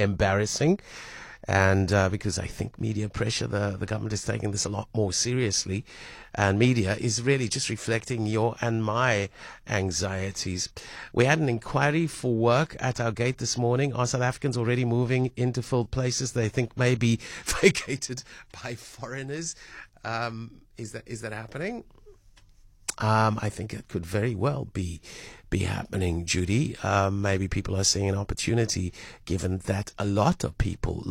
embarrassing. And because I think media pressure, the government is taking this a lot more seriously. And media is really just reflecting your and my anxieties. We had an inquiry for work at our gate this morning. Are South Africans already moving into filled places they think may be vacated by foreigners? Is that happening? I think it could very well be happening, Judy. Maybe people are seeing an opportunity, given that a lot of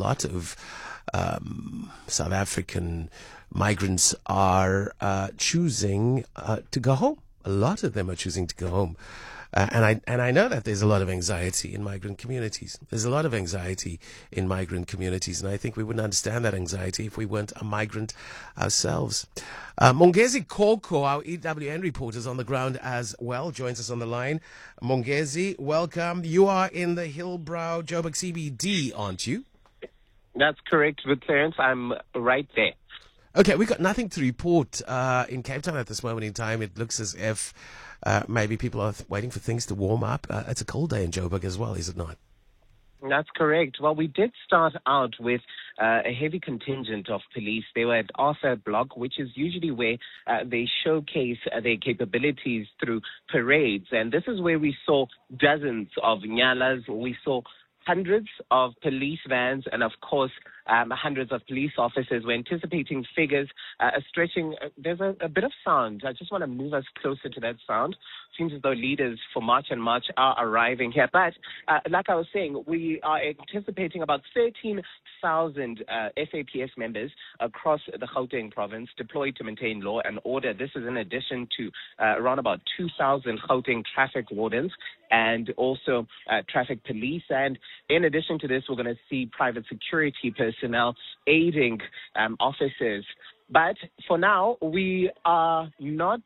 South African migrants are choosing to go home. A lot of them are choosing to go home. And I know that there's a lot of anxiety in migrant communities. There's a lot of anxiety in migrant communities, and I think we wouldn't understand that anxiety if we weren't a migrant ourselves. Mongezi Koko, our EWN reporter, is on the ground as well, joins us on the line. Mongezi, welcome. You are in the Hillbrow Joburg CBD, aren't you? That's correct, with Clarence. I'm right there. Okay, we've got nothing to report in Cape Town at this moment in time. It looks as if maybe people are waiting for things to warm up. It's a cold day in Joburg as well, is it not? That's correct. Well, we did start out with a heavy contingent of police. They were at Arthur Block, which is usually where they showcase their capabilities through parades. And this is where we saw dozens of nyalas. We saw hundreds of police vans and, of course, hundreds of police officers. We're anticipating figures stretching. There's a bit of sound. I just want to move us closer to that sound. Seems as though leaders for March and March are arriving here. But like I was saying, we are anticipating about 13,000 SAPS members across the Gauteng province deployed to maintain law and order. This is in addition to around about 2,000 Gauteng traffic wardens and also traffic police. And in addition to this, we're going to see private security personnel aiding officers. But for now, we are not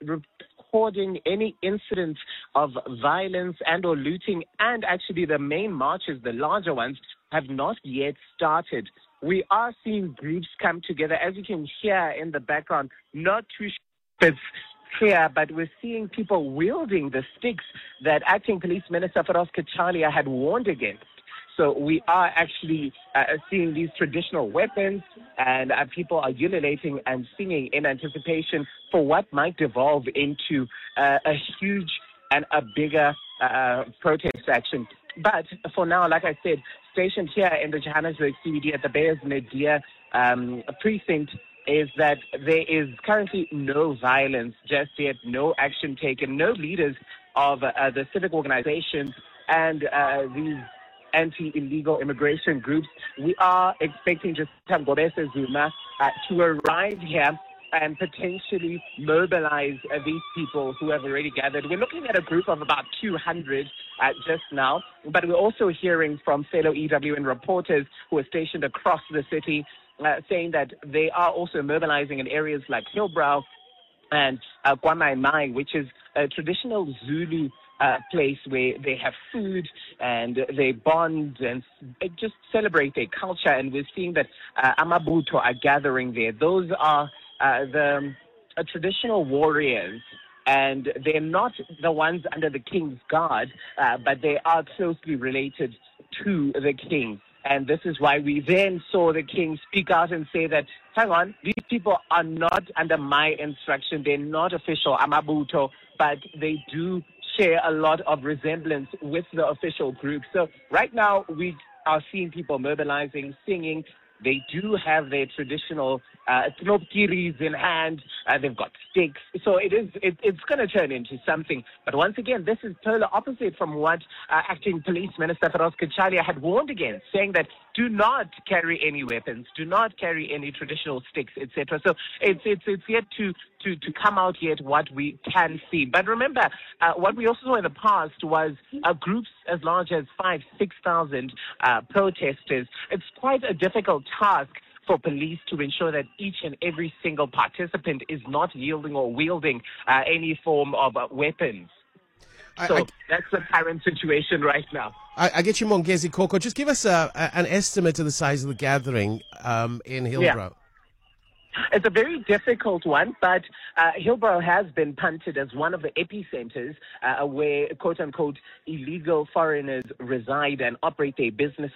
recording any incidents of violence and or looting, and actually the main marches, the larger ones, have not yet started. We are seeing groups come together, as you can hear in the background, not too sure if it's clear, but we're seeing people wielding the sticks that Acting Police Minister Feroz Kachalia had warned against. So we are actually seeing these traditional weapons, and people are ululating and singing in anticipation for what might devolve into a huge and a bigger protest action. But for now, like I said, stationed here in the Johannesburg CBD at the Beyers Nadir precinct, is that there is currently no violence just yet, no action taken, no leaders of the civic organizations and these anti-illegal immigration groups. We are expecting Jacinta Ngobese Zuma to arrive here and potentially mobilize these people who have already gathered. We're looking at a group of about 200 just now, but we're also hearing from fellow EWN reporters who are stationed across the city saying that they are also mobilizing in areas like Hillbrow and KwaMai, which is a traditional Zulu place where they have food and they bond and just celebrate their culture. And we're seeing that Amabutho are gathering there. Those are the traditional warriors, and they're not the ones under the king's guard, but they are closely related to the king. And this is why we then saw the king speak out and say that, hang on, these people are not under my instruction. They're not official Amabutho, but they do share a lot of resemblance with the official group. So right now we are seeing people mobilizing, singing. They do have their traditional knobkiris in hand. They've got sticks. So it's going to turn into something. But once again, this is polar opposite from what Acting Police Minister Feroz Kachalia had warned against, saying that do not carry any weapons, do not carry any traditional sticks, etc. So it's yet to come out yet what we can see. But remember, what we also saw in the past was groups as large as 5,000-6,000 protesters. It's quite a difficult task for police to ensure that each and every single participant is not yielding or wielding any form of weapons. So that's the current situation right now. I get you, Mongezi Koko. Just give us an estimate of the size of the gathering in Hillbrow. Yeah. It's a very difficult one, but Hillbrow has been punted as one of the epicenters where, quote-unquote, illegal foreigners reside and operate their business